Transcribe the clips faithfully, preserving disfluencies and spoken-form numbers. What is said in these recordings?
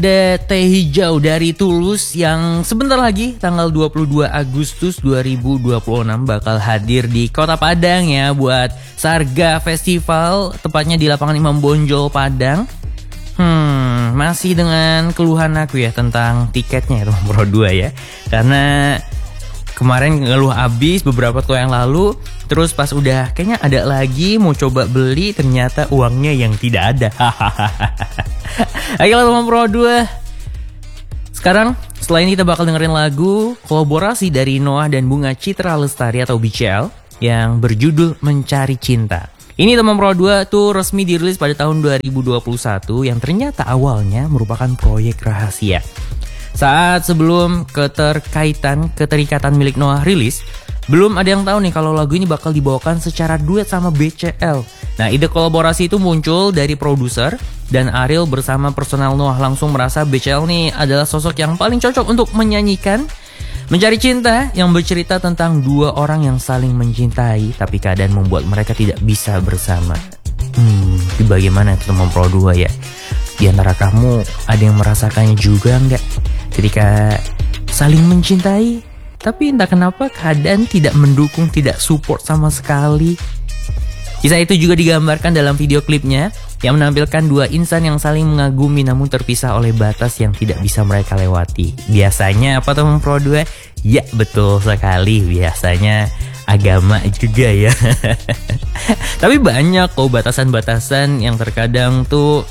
Ada teh hijau dari Tulus yang sebentar lagi tanggal dua puluh dua Agustus dua ribu dua puluh enam bakal hadir di Kota Padang ya buat Sarga Festival, tepatnya di lapangan Imam Bonjol Padang. Hmm, masih dengan keluhan aku ya tentang tiketnya itu Pro dua ya. Karena kemarin ngeluh abis beberapa waktu yang lalu, terus pas udah kayaknya ada lagi mau coba beli, ternyata uangnya yang tidak ada. Ayolah teman Pro dua. Sekarang setelah ini kita bakal dengerin lagu kolaborasi dari Noah dan Bunga Citra Lestari atau B C L yang berjudul Mencari Cinta. Ini teman Pro dua tuh resmi dirilis pada tahun dua ribu dua puluh satu yang ternyata awalnya merupakan proyek rahasia. Saat sebelum keterkaitan keterikatan milik Noah rilis, belum ada yang tahu nih kalau lagu ini bakal dibawakan secara duet sama B C L. Nah, ide kolaborasi itu muncul dari produser dan Ariel bersama personal Noah langsung merasa B C L nih adalah sosok yang paling cocok untuk menyanyikan Mencari Cinta yang bercerita tentang dua orang yang saling mencintai tapi keadaan membuat mereka tidak bisa bersama. Hmm, bagaimana itu teman Pro dua ya? Di antara kamu ada yang merasakannya juga nggak? Ketika saling mencintai tapi entah kenapa keadaan tidak mendukung, tidak support sama sekali. Kisah itu juga digambarkan dalam video klipnya yang menampilkan dua insan yang saling mengagumi namun terpisah oleh batas yang tidak bisa mereka lewati. Biasanya apa teman Pro dua? Ya betul sekali, biasanya agama juga ya. Tapi banyak kok batasan-batasan yang terkadang tuh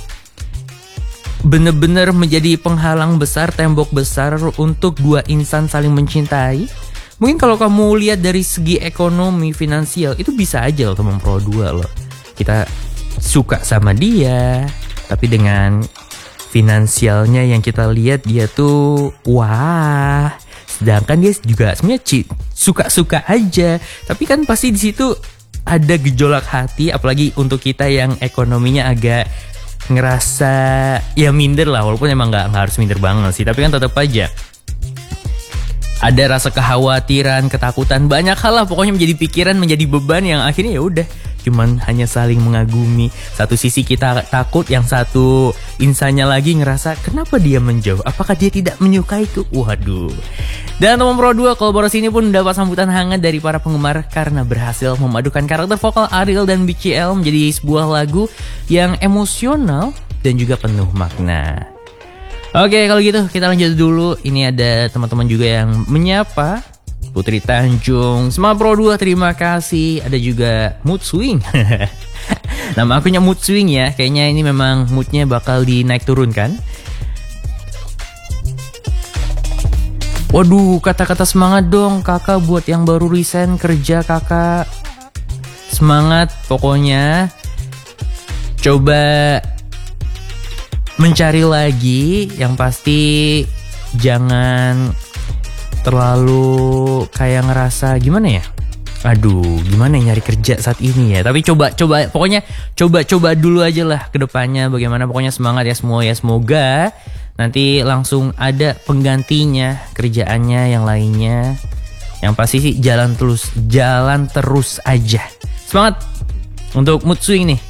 bener-bener menjadi penghalang besar, tembok besar untuk dua insan saling mencintai. Mungkin kalau kamu lihat dari segi ekonomi, finansial, itu bisa aja loh teman Pro dua loh. Kita suka sama dia, tapi dengan finansialnya yang kita lihat dia tuh wah. Sedangkan dia juga sebenarnya suka-suka aja. Tapi kan pasti di situ ada gejolak hati, apalagi untuk kita yang ekonominya agak ngerasa ya minder lah, walaupun emang nggak harus minder banget sih, tapi kan tetap aja ada rasa kekhawatiran, ketakutan, banyak hal lah pokoknya menjadi pikiran, menjadi beban yang akhirnya ya udah cuman hanya saling mengagumi. Satu sisi kita takut, yang satu insannya lagi ngerasa kenapa dia menjauh, apakah dia tidak menyukaiku. Waduh. Dan teman Pro dua, kolaborasi ini pun mendapat sambutan hangat dari para penggemar karena berhasil memadukan karakter vokal Ariel dan B C L menjadi sebuah lagu yang emosional dan juga penuh makna. Oke, kalau gitu kita lanjut dulu. Ini ada teman-teman juga yang menyapa. Putri Tanjung, Semangat Pro dua, terima kasih. Ada juga Mood Swing. Nama akunnya Mood Swing ya. Kayaknya ini memang moodnya bakal dinaik turun kan. Waduh, kata-kata semangat dong kakak buat yang baru resign kerja kakak. Semangat pokoknya. Coba mencari lagi, yang pasti jangan terlalu kayak ngerasa gimana ya, aduh gimana ya nyari kerja saat ini ya. Tapi coba coba pokoknya coba coba dulu aja lah ke depannya bagaimana. Pokoknya semangat ya semua ya, semoga nanti langsung ada penggantinya kerjaannya yang lainnya. Yang pasti sih jalan terus jalan terus aja. Semangat untuk Mood Swing nih.